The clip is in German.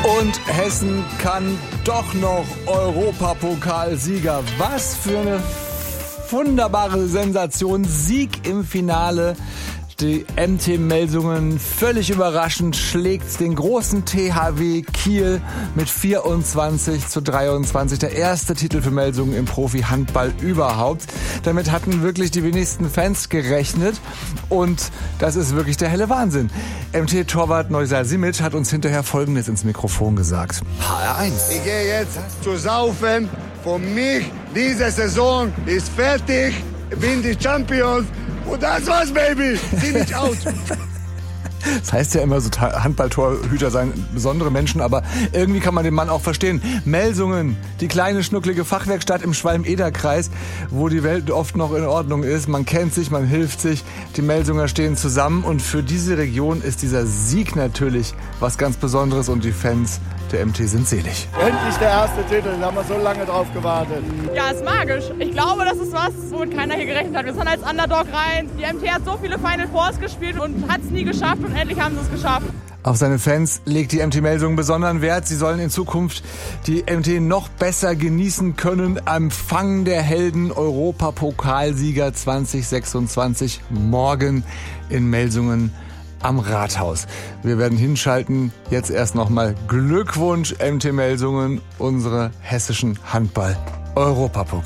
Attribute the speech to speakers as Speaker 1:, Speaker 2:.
Speaker 1: Und Hessen kann doch noch Europapokalsieger. Was für eine wunderbare Sensation. Sieg im Finale. Die MT Melsungen völlig überraschend schlägt den großen THW Kiel mit 24:23. Der erste Titel für Melsungen im Profi-Handball überhaupt. Damit hatten wirklich die wenigsten Fans gerechnet und das ist wirklich der helle Wahnsinn. MT-Torwart Neusal Simic hat uns hinterher Folgendes ins Mikrofon gesagt. HR1.
Speaker 2: Ich gehe jetzt zu saufen. Für mich, diese Saison ist fertig. Bin die Champions. Und das war's, Baby. Zieh mich out.
Speaker 1: Das heißt ja immer, so Handballtorhüter seien besondere Menschen, aber irgendwie kann man den Mann auch verstehen. Melsungen, die kleine schnucklige Fachwerkstatt im Schwalm-Eder-Kreis, wo die Welt oft noch in Ordnung ist. Man kennt sich, man hilft sich, die Melsunger stehen zusammen und für diese Region ist dieser Sieg natürlich was ganz Besonderes und die Fans der MT sind selig.
Speaker 2: Endlich der erste Titel, da haben wir so lange drauf gewartet.
Speaker 3: Ja, ist magisch. Ich glaube, das ist was, womit keiner hier gerechnet hat. Wir sind als Underdog rein. Die MT hat so viele Final Fours gespielt und hat es nie geschafft und endlich haben sie es geschafft.
Speaker 1: Auf seine Fans legt die MT Melsungen besonderen Wert. Sie sollen in Zukunft die MT noch besser genießen können. Empfang der Helden Europapokalsieger 2026 morgen in Melsungen am Rathaus. Wir werden hinschalten. Jetzt erst nochmal Glückwunsch MT Melsungen, unsere hessischen Handball-Europapokal.